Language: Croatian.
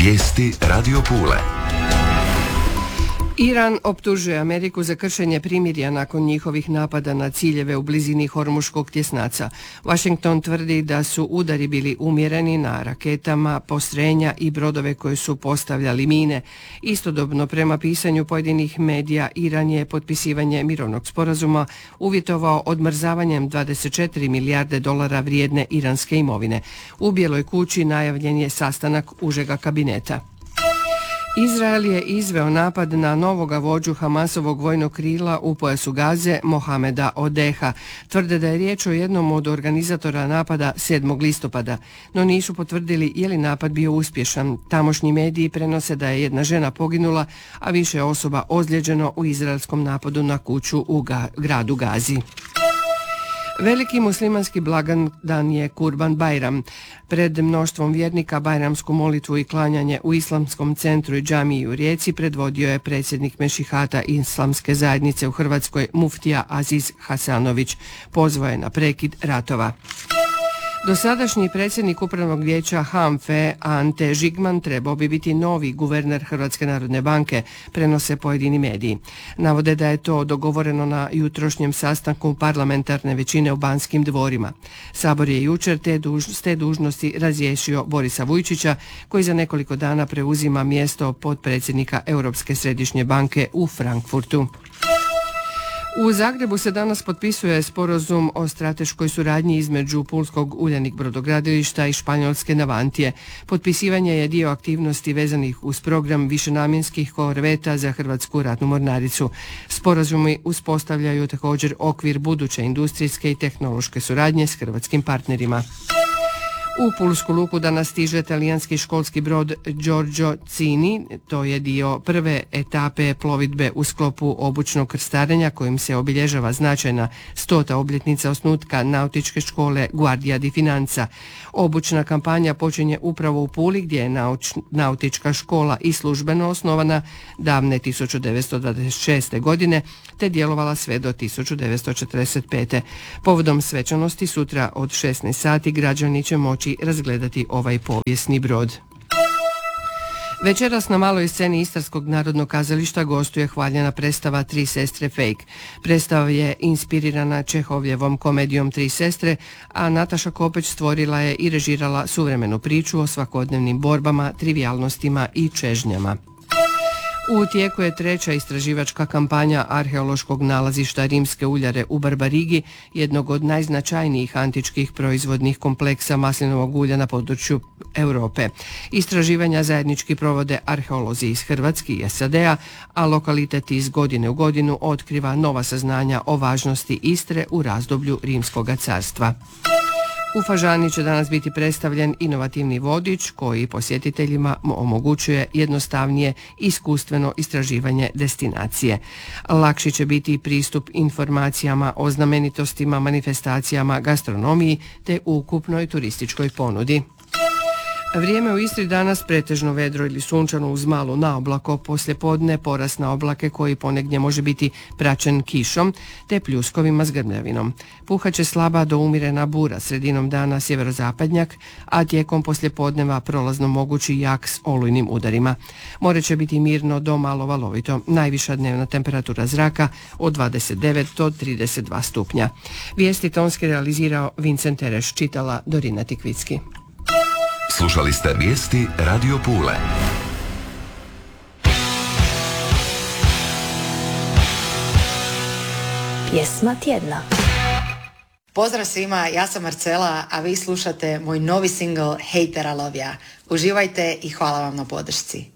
Vijesti Radio Pule. Iran optužuje Ameriku za kršenje primirja nakon njihovih napada na ciljeve u blizini Hormuškog tjesnaca. Washington tvrdi da su udari bili umjereni na raketama, postrojenja i brodove koji su postavljali mine. Istodobno, prema pisanju pojedinih medija, Iran je potpisivanje mirovnog sporazuma uvjetovao odmrzavanjem 24 milijarde dolara vrijedne iranske imovine. U Bijeloj kući najavljen je sastanak užega kabineta. Izrael je izveo napad na novoga vođu Hamasovog vojnog krila u pojasu Gaze, Mohameda Odeha. Tvrde da je riječ o jednom od organizatora napada 7. listopada, no nisu potvrdili je li napad bio uspješan. Tamošnji mediji prenose da je jedna žena poginula, a više osoba ozlijeđeno u izraelskom napadu na kuću u gradu Gazi. Veliki muslimanski blagdan je Kurban Bajram. Pred mnoštvom vjernika bajramsku molitvu i klanjanje u Islamskom centru i džamiji u Rijeci predvodio je predsjednik Mešihata Islamske zajednice u Hrvatskoj muftija Aziz Hasanović. Pozvao je na prekid ratova. Dosadašnji predsjednik upravnog vijeća HANFA-e Ante Žigman trebao bi biti novi guverner Hrvatske narodne banke, prenose pojedini mediji. Navode da je to dogovoreno na jutrošnjem sastanku parlamentarne većine u Banskim dvorima. Sabor je jučer s te dužnosti razriješio Borisa Vujčića, koji za nekoliko dana preuzima mjesto potpredsjednika Europske središnje banke u Frankfurtu. U Zagrebu se danas potpisuje sporazum o strateškoj suradnji između pulskog Uljanik brodogradilišta i španjolske Navantije. Potpisivanje je dio aktivnosti vezanih uz program višenamjenskih korveta za Hrvatsku ratnu mornaricu. Sporazumi uspostavljaju također okvir buduće industrijske i tehnološke suradnje s hrvatskim partnerima. U pulsku luku danas stiže talijanski školski brod Giorgio Cini, to je dio prve etape plovidbe u sklopu obučnog krstarenja kojim se obilježava značajna 100. obljetnica osnutka nautičke škole Guardia di Finanza. Obučna kampanja počinje upravo u Puli gdje je nautička škola i službeno osnovana davne 1926. godine te djelovala sve do 1945. Povodom svečanosti sutra od 16 sati građani će moći razgledati ovaj povijesni brod. Večeras na maloj sceni Istarskog narodnog kazališta gostuje hvaljena predstava Tri sestre Fake. Predstava je inspirirana Čehovljevom komedijom Tri sestre, a Nataša Kopeć stvorila je i režirala suvremenu priču o svakodnevnim borbama, trivijalnostima i čežnjama. U tijeku je treća istraživačka kampanja arheološkog nalazišta Rimske uljare u Barbarigi, jednog od najznačajnijih antičkih proizvodnih kompleksa maslinovog ulja na području Europe. Istraživanja zajednički provode arheolozi iz Hrvatske i SAD-a, a lokalitet iz godine u godinu otkriva nova saznanja o važnosti Istre u razdoblju Rimskog carstva. U Fažani će danas biti predstavljen inovativni vodič koji posjetiteljima omogućuje jednostavnije iskustveno istraživanje destinacije. Lakši će biti pristup informacijama o znamenitostima, manifestacijama, gastronomiji te ukupnoj turističkoj ponudi. Vrijeme u Istri danas pretežno vedro ili sunčano uz malu naoblako, poslijepodne porast na oblake koji ponegdje može biti praćen kišom te pljuskovima s grmljavinom. Puhat će slaba do umjerena bura, sredinom dana sjeverozapadnjak, a tijekom poslijepodneva prolazno mogući jak s olujnim udarima. More će biti mirno do malo valovito, najviša dnevna temperatura zraka od 29 do 32 stupnja. Vijesti tonski realizirao Vincent Tereš, čitala Dorina Tikvicki. Slušali ste vijesti Radio Pule. Pjesma tjedna. Pozdrav svima, ja sam Marcela, a vi slušate moj novi singl Hejtera Lovija. Uživajte i hvala vam na podršci.